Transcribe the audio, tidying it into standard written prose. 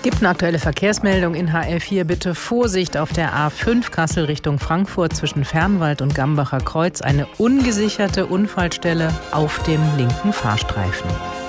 Gibt eine aktuelle Verkehrsmeldung in HR4. Bitte Vorsicht auf der A5 Kassel Richtung Frankfurt zwischen Fernwald und Gambacher Kreuz. Eine ungesicherte Unfallstelle auf dem linken Fahrstreifen.